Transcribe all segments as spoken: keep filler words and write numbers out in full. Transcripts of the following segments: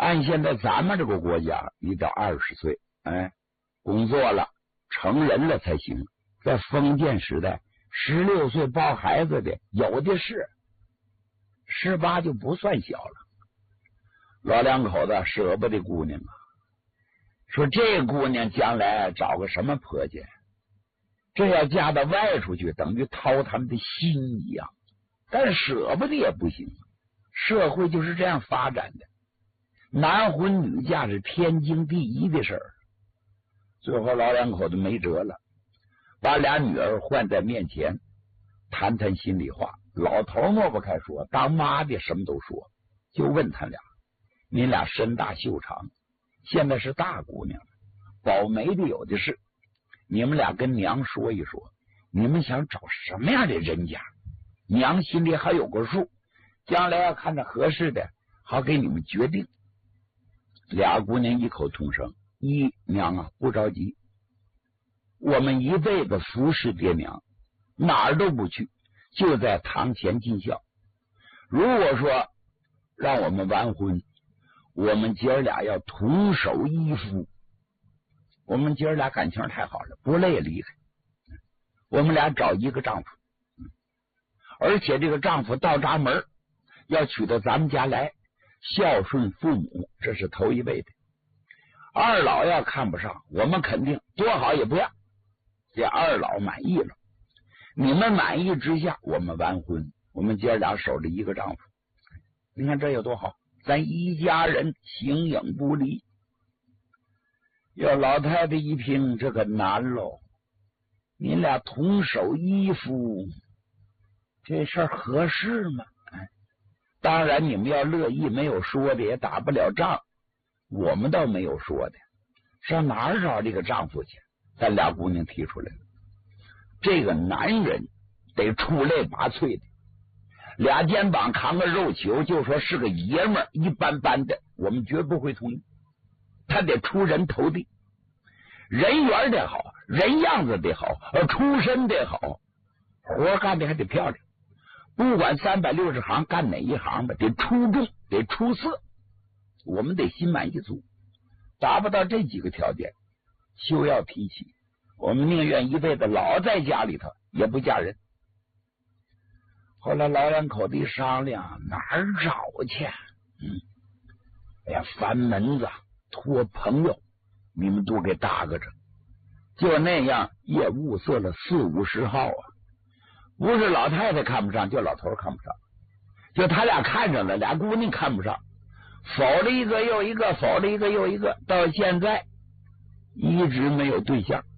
按现在咱们这个国家，你得二十岁，哎，工作了，成人了才行。在封建时代，十六岁抱孩子的有的是，十八就不算小了。老两口子舍不得姑娘啊，说这姑娘将来找个什么婆家，这要嫁到外出去，等于掏他们的心一样。但舍不得也不行，社会就是这样发展的，男婚女嫁是天经地义的事儿。最后老两口子没辙了，把俩女儿换在面前，谈谈心里话。老头挪不开说，当妈的什么都说，就问他俩：你俩身大秀长，现在是大姑娘了，保媒的有的是，你们俩跟娘说一说，你们想找什么样的人家，娘心里还有个数，将来要看着合适的，好给你们决定。俩姑娘异口同声：一娘啊，不着急，我们一辈子服侍爹娘，哪儿都不去，就在堂前尽孝。如果说让我们完婚，我们姐儿俩要同守一夫。我们姐儿俩感情太好了，不累离开，我们俩找一个丈夫，而且这个丈夫到闸门要娶到咱们家来，孝顺父母，这是头一位的。二老要看不上，我们肯定多好也不要。这二老满意了，你们满意之下，我们完婚，我们姐俩守着一个丈夫。你看这有多好，咱一家人形影不离。要老太太一听，这个难喽，你俩同守一夫，这事儿合适吗？哎，当然你们要乐意，没有说的也打不了仗，我们倒没有说的。上哪儿找这个丈夫去？咱俩姑娘提出来了，这个男人得出类拔萃的，俩肩膀扛个肉球，就说是个爷们儿，一般般的，我们绝不会同意。他得出人头地，人缘得好，人样子得好，出身得好，活干的还得漂亮。不管三百六十行干哪一行吧，得出众，得出色，我们得心满意足。达不到这几个条件，休要提起。我们宁愿一辈子老在家里头，也不嫁人。后来老两口子一商量，哪儿找去？嗯，哎呀，翻门子托朋友，你们都给搭个着。就那样也物色了四五十号啊，不是老太太看不上，就老头看不上，就他俩看上了，俩姑娘看不上，否了一个又一个，否了一个又一个，到现在一直没有对象。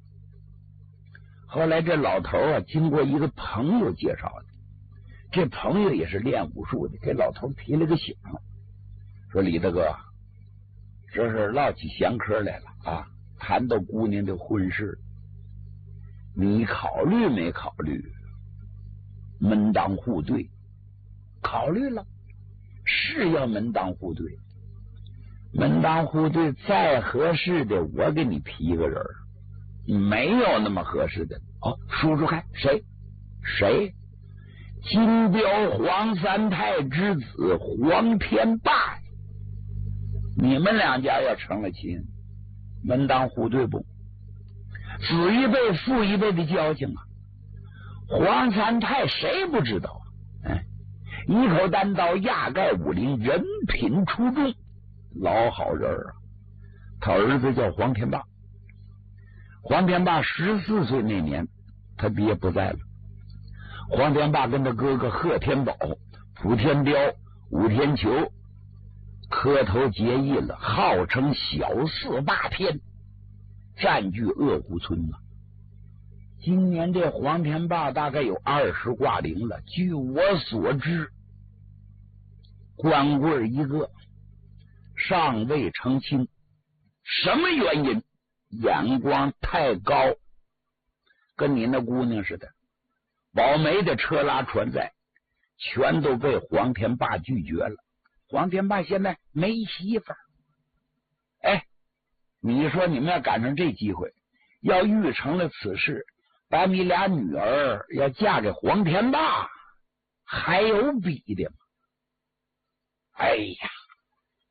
后来这老头啊，经过一个朋友介绍的，这朋友也是练武术的，给老头提了个醒，说李大哥，这是唠起闲嗑来了啊，谈到姑娘的婚事，你考虑没考虑门当户对？考虑了，是要门当户对，门当户对再合适的，我给你批个人，没有那么合适的。哦，说说看，谁？谁？金雕黄三太之子黄天霸。你们两家要成了亲，门当户对不？子一辈父一辈的交情啊。黄三太谁不知道啊？哎，一口单刀，压盖武林，人品出众，老好人啊。他儿子叫黄天霸。黄天霸十四岁那年，他爹不在了。黄天霸跟他哥哥贺天宝、普天雕、武天球磕头结义了，号称小四霸天，占据鄂湖村了。今年这黄天霸大概有二十挂零了。据我所知，光棍一个，尚未成亲。什么原因？眼光太高，跟你那姑娘似的，保媒的车拉船载，全都被黄天霸拒绝了。黄天霸现在没媳妇儿。哎，你说你们要赶上这机会，要遇成了此事，把你俩女儿要嫁给黄天霸，还有比的吗？哎呀，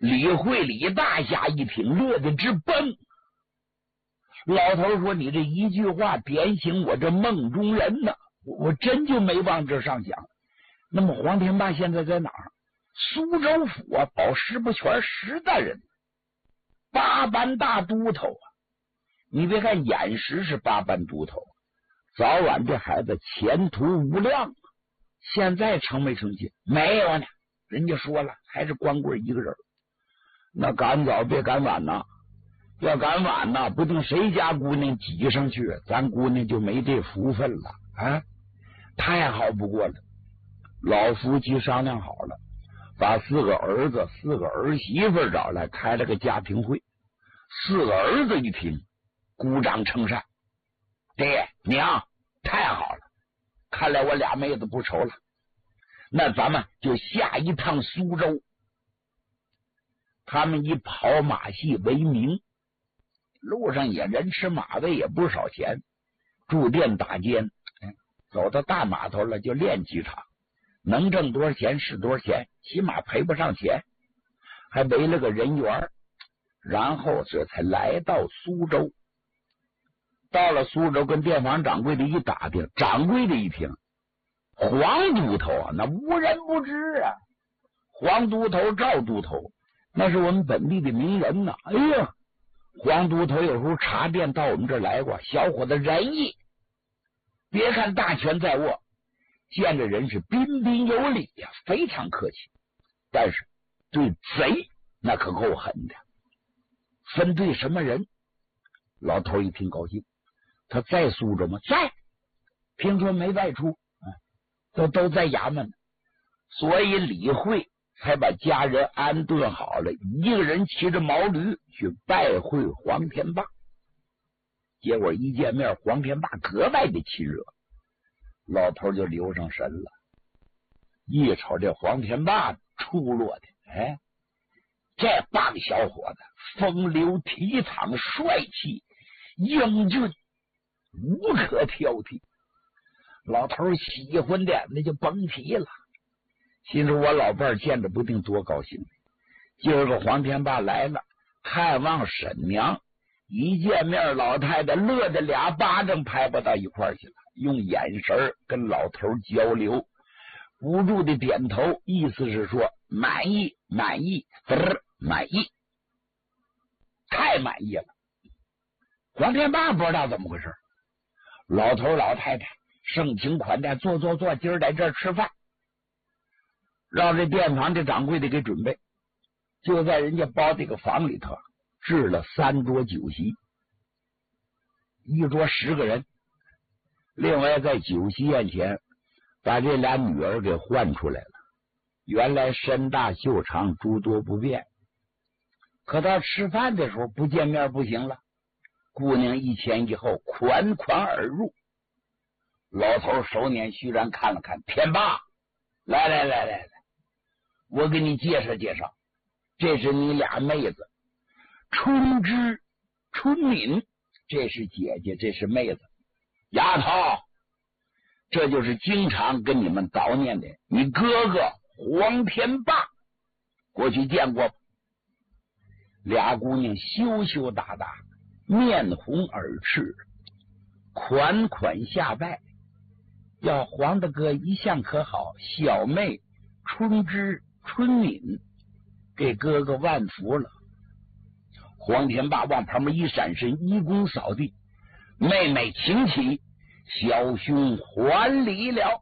李慧李大侠一听，乐得直蹦。老头说：“你这一句话点醒我这梦中人呢，我我真就没往这上想。那么黄天霸现在在哪儿？苏州府啊，保石不全石大人，八班大都头啊。你别看眼识是八班都头，早晚这孩子前途无量。现在成没成亲？没有呢。人家说了，还是光棍一个人。那赶早别赶晚呐，要赶晚呐，不定谁家姑娘挤上去，咱姑娘就没这福分了啊！太好不过了。老夫妻商量好了，把四个儿子、四个儿媳妇找来，开了个家庭会。四个儿子一听，鼓掌称善：“爹娘，太好了！看来我俩妹子不愁了。那咱们就下一趟苏州。”他们以跑马戏为名，路上也人吃马喂，也不少钱，住店打尖。走到大码头了，就练几场，能挣多少钱是多少钱，起码赔不上钱，还围了个人缘。然后这才来到苏州。到了苏州，跟店房掌柜的一打听，掌柜的一听，黄都头啊，那无人不知啊。黄都头、赵都头，那是我们本地的名人呐。哎呀，黄都头有时候茶店到我们这儿来过，小伙子仁义，别看大权在握，见着人是彬彬有礼呀、啊，非常客气。但是对贼那可够狠的。分对什么人？老头一听高兴，他在苏州吗？在，听说没外出，都都在衙门，所以李慧才把家人安顿好了，一个人骑着毛驴去拜会黄天霸。结果一见面，黄天霸格外的亲热，老头就留上神了。一瞅这黄天霸出落的，哎，这棒小伙子风流倜傥，帅气英俊，无可挑剔。老头喜欢的那就甭提了，心说我老伴儿见着不定多高兴。今儿个黄天霸来了，看望婶娘，一见面老太太乐得俩巴掌拍不到一块儿去了，用眼神跟老头交流，不住的点头，意思是说满意满意、呃、满意，太满意了。黄天霸不知道怎么回事，老头老太太盛情款待，坐坐坐，今儿在这儿吃饭，让这店房这掌柜的给准备。就在人家包这个房里头置了三桌酒席，一桌十个人。另外在酒席宴前把这俩女儿给换出来了，原来身大袖长，诸多不便，可到吃饭的时候不见面不行了，姑娘一前一后，款款而入。老头手捻须髯看了看，天霸，来来来来来，我给你介绍介绍，这是你俩妹子，春枝、春敏，这是姐姐，这是妹子。丫头，这就是经常跟你们叨念的你哥哥黄天霸，过去见过。俩姑娘羞羞答答，面红耳赤，款款下拜。要黄大哥一向可好，小妹春枝、春敏给哥哥万福了。黄天霸往旁边一闪身，一躬扫地，妹妹请起，小兄还礼了。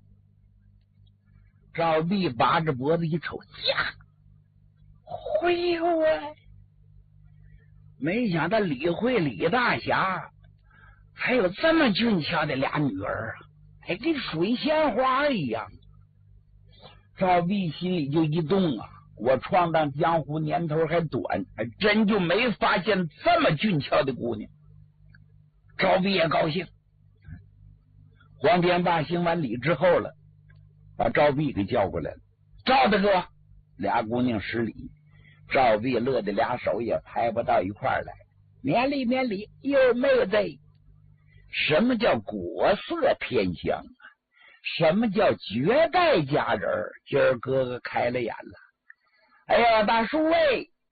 赵碧拔着脖子一瞅，呀，会呦喂！没想到李慧李大侠还有这么俊俏的俩女儿啊，还跟水仙花一样。赵碧心里就一动啊，我闯荡江湖年头还短，还真就没发现这么俊俏的姑娘。赵碧也高兴。黄天霸行完礼之后了，把赵碧给叫过来了。赵大哥，俩姑娘施礼。赵碧乐得俩手也拍不到一块儿来，免礼免礼。哟妹子，什么叫国色天香啊？什么叫绝代佳人？今儿哥哥开了眼了。哎呀，大叔喂，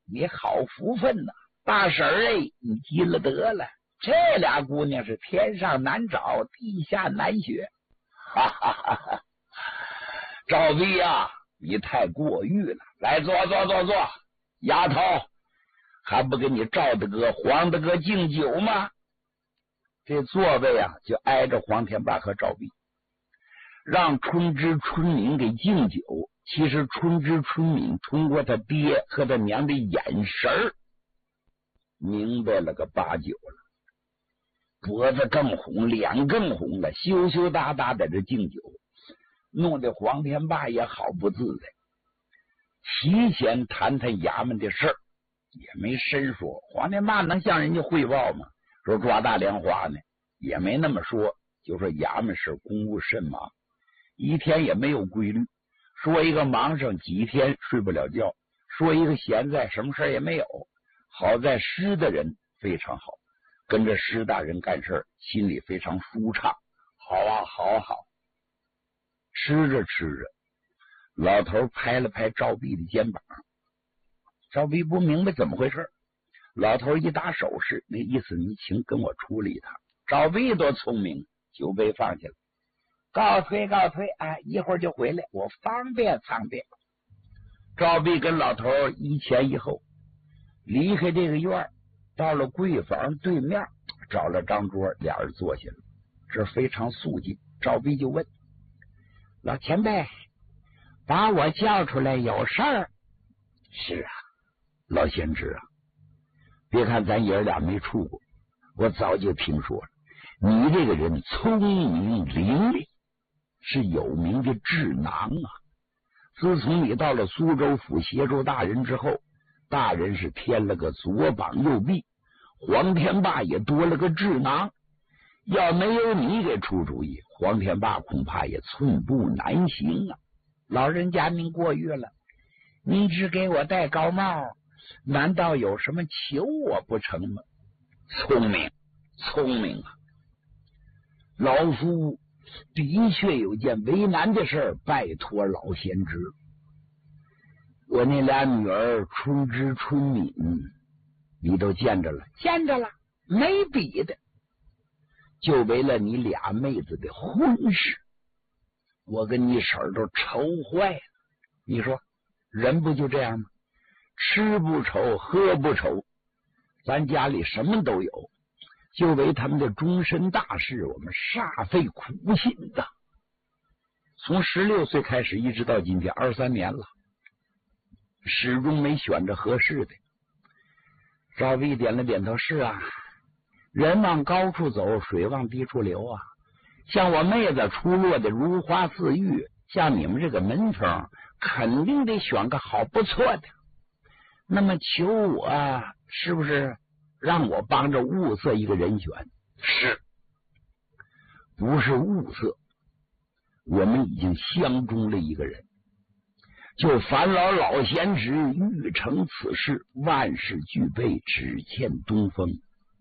你好福分呐！大婶儿哎，你急了得了，这俩姑娘是天上难找，地下难学。哈哈哈哈！赵碧呀，你太过誉了，来坐坐坐坐，丫头，还不给你赵大哥、黄大哥敬酒吗？这座位啊，就挨着黄天霸和赵碧，让春枝、春敏给敬酒。其实春枝、春敏通过他爹和他娘的眼神儿，明白了个八九了，脖子更红，脸更红了，羞羞答答在这敬酒，弄得黄天霸也好不自在。提前谈谈衙门的事儿，也没深说。黄天霸能向人家汇报吗？说抓大莲花呢，也没那么说，就说衙门事公务甚忙，一天也没有规律。说一个忙上几天睡不了觉，说一个闲在什么事也没有。好在施的人非常好，跟着施大人干事，心里非常舒畅。好啊，好好。吃着吃着，老头拍了拍赵碧的肩膀。赵碧不明白怎么回事，老头一打手势，那意思你请跟我处理他。赵碧多聪明，酒杯放下了，告退告退啊，一会儿就回来，我方便方便。赵碧跟老头一前一后离开这个院，到了柜房对面，找了张桌，俩人坐下了。这非常肃静。赵碧就问老前辈，把我叫出来有事儿？是啊，老先知啊，别看咱爷俩没处过，我早就听说了，你这个人聪明伶俐，是有名的智囊啊。自从你到了苏州府协助大人之后，大人是添了个左膀右臂，黄天霸也多了个智囊。要没有你给出主意，黄天霸恐怕也寸步难行啊。老人家您过誉了，您只给我戴高帽，难道有什么求我不成吗？聪明聪明啊，老夫的确有件为难的事，拜托老先知。我那俩女儿春枝、春敏，你都见着了？见着了，没比的。就为了你俩妹子的婚事，我跟你婶儿都愁坏了。你说人不就这样吗？吃不愁，喝不愁，咱家里什么都有，就为他们的终身大事，我们煞费苦心的。从十六岁开始，一直到今天二三年了，始终没选着合适的。赵碧点了点头，是啊，人往高处走，水往低处流啊。像我妹子出落的如花似玉，像你们这个门风，肯定得选个好不错的。那么求我是不是让我帮着物色一个人选？是，不是物色，我们已经相中了一个人。就烦劳老贤侄欲成此事，万事俱备，只欠东风。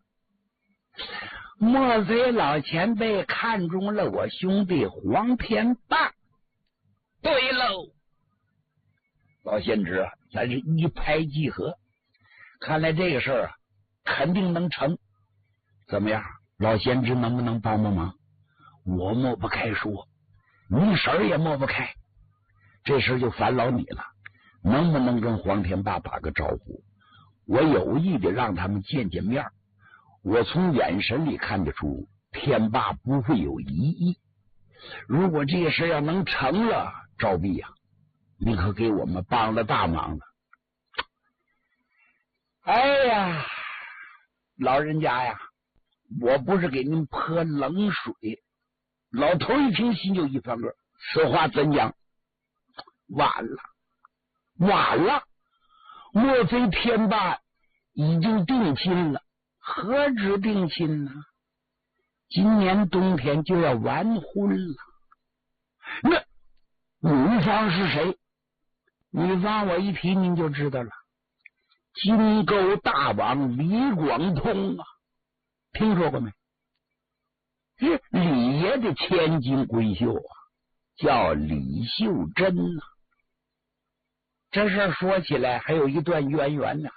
莫非老前辈看中了我兄弟黄天霸？对喽，老先知啊，咱是一拍即合，看来这个事儿啊肯定能成。怎么样，老先知能不能帮帮忙？我抹不开说，你婶儿也抹不开，这事就烦劳你了。能不能跟黄天霸打个招呼？我有意的让他们见见面，我从眼神里看得出天霸不会有疑义。如果这事要能成了，赵碧啊，你可给我们帮了大忙了。哎呀，老人家呀，我不是给您泼冷水。老头一听心就一翻个，此话怎讲？晚了晚了，莫非天霸已经定亲了？何止定亲呢？今年冬天就要完婚了。那女方是谁？女方我一提您就知道了，金钩大王李广通啊，听说过没？这李爷的千金闺秀啊，叫李秀珍啊。这事说起来还有一段渊源呢。